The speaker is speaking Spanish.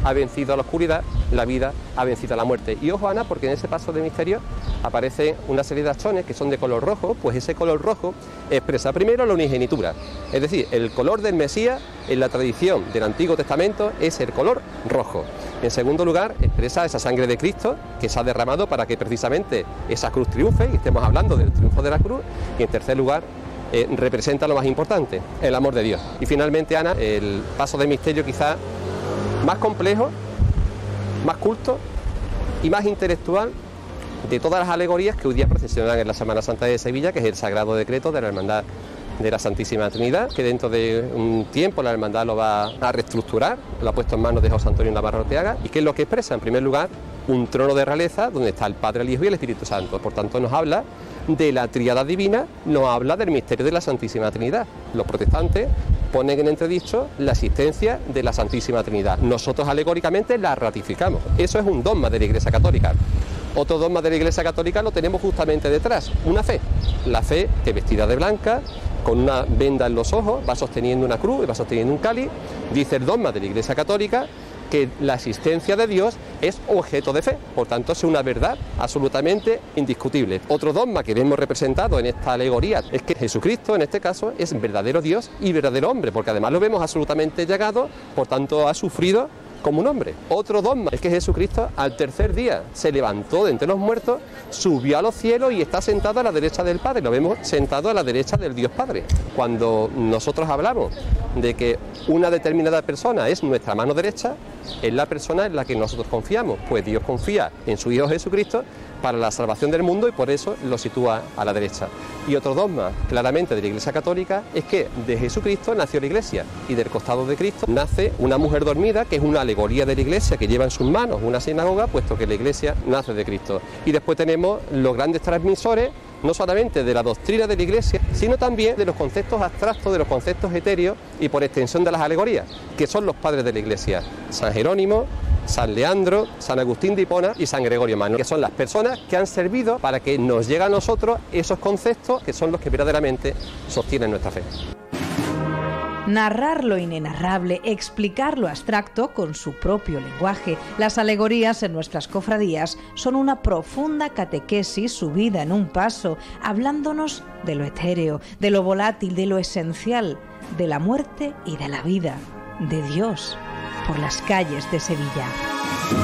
ha vencido a la oscuridad, la vida ha vencido a la muerte. Y ojo, Ana, porque en ese paso de misterio aparecen una serie de tachones que son de color rojo, pues ese color rojo expresa primero la unigenitura, es decir, el color del Mesías en la tradición del Antiguo Testamento es el color rojo. En segundo lugar, expresa esa sangre de Cristo que se ha derramado para que precisamente esa cruz triunfe y estemos hablando del triunfo de la cruz. Y en tercer lugar, representa lo más importante, el amor de Dios. Y finalmente, Ana, el paso de misterio quizás más complejo, más culto y más intelectual de todas las alegorías que hoy día procesionan en la Semana Santa de Sevilla, que es el Sagrado Decreto de la Hermandad de la Santísima Trinidad, que dentro de un tiempo la Hermandad lo va a reestructurar, lo ha puesto en manos de José Antonio Navarro Orteaga, y que es lo que expresa, en primer lugar, un trono de realeza donde está el Padre, el Hijo y el Espíritu Santo. Por tanto, nos habla de la tríada divina, nos habla del misterio de la Santísima Trinidad. Los protestantes ponen en entredicho la existencia de la Santísima Trinidad. Nosotros alegóricamente la ratificamos. Eso es un dogma de la Iglesia Católica. Otro dogma de la Iglesia Católica lo tenemos justamente detrás, una fe. La fe que vestida de blanca, con una venda en los ojos, va sosteniendo una cruz y va sosteniendo un cáliz. Dice el dogma de la Iglesia Católica que la existencia de Dios es objeto de fe, por tanto es una verdad absolutamente indiscutible. Otro dogma que vemos representado en esta alegoría es que Jesucristo, en este caso, es verdadero Dios y verdadero hombre, porque además lo vemos absolutamente llagado, por tanto ha sufrido como un hombre. Otro dogma es que Jesucristo al tercer día se levantó de entre los muertos, subió a los cielos y está sentado a la derecha del Padre. Lo vemos sentado a la derecha del Dios Padre. Cuando nosotros hablamos de que una determinada persona es nuestra mano derecha, es la persona en la que nosotros confiamos, pues Dios confía en su Hijo Jesucristo para la salvación del mundo y por eso lo sitúa a la derecha. Y otro dogma claramente de la Iglesia Católica es que de Jesucristo nació la Iglesia y del costado de Cristo nace una mujer dormida, que es una alegoría de la Iglesia que lleva en sus manos una sinagoga, puesto que la Iglesia nace de Cristo. Y después tenemos los grandes transmisores, no solamente de la doctrina de la Iglesia, sino también de los conceptos abstractos, de los conceptos etéreos y por extensión de las alegorías, que son los padres de la Iglesia: San Jerónimo, San Leandro, San Agustín de Hipona y San Gregorio Magno, que son las personas que han servido para que nos lleguen a nosotros esos conceptos que son los que verdaderamente sostienen nuestra fe. Narrar lo inenarrable, explicar lo abstracto con su propio lenguaje. Las alegorías en nuestras cofradías son una profunda catequesis subida en un paso, hablándonos de lo etéreo, de lo volátil, de lo esencial, de la muerte y de la vida, de Dios, por las calles de Sevilla.